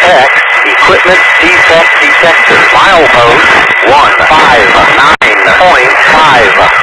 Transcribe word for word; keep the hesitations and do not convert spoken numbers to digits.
X Equipment Defect Detector. Milepost one five nine point five.